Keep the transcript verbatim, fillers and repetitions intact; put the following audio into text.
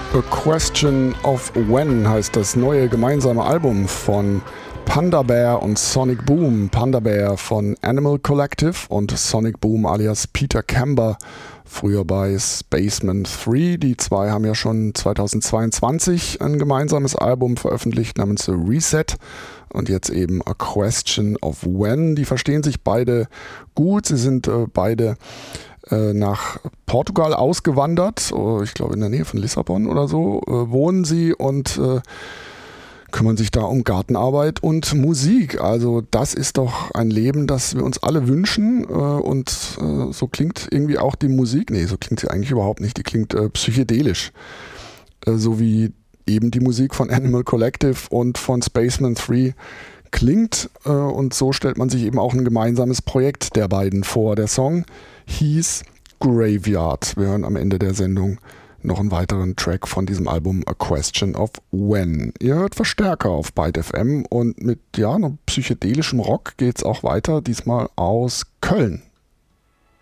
A Question of When heißt das neue gemeinsame Album von Panda Bear und Sonic Boom. Panda Bear von Animal Collective und Sonic Boom alias Peter Kember, früher bei Spaceman drei. Die zwei haben ja schon zweitausendzweiundzwanzig ein gemeinsames Album veröffentlicht namens Reset und jetzt eben A Question of When. Die verstehen sich beide gut, sie sind äh, beide äh, nach Portugal ausgewandert, oh, ich glaube in der Nähe von Lissabon oder so, äh, wohnen sie und äh, kümmern sich da um Gartenarbeit und Musik. Also das ist doch ein Leben, das wir uns alle wünschen äh, und äh, so klingt irgendwie auch die Musik. Nee, so klingt sie eigentlich überhaupt nicht. Die klingt äh, psychedelisch. Äh, so wie eben die Musik von Animal Collective und von Spaceman drei klingt. Äh, und so stellt man sich eben auch ein gemeinsames Projekt der beiden vor. Der Song hieß Graveyard. Wir hören am Ende der Sendung noch einen weiteren Track von diesem Album A Question of When. Ihr hört Verstärker auf Byte F M und mit ja, einem psychedelischem Rock geht's auch weiter, diesmal aus Köln.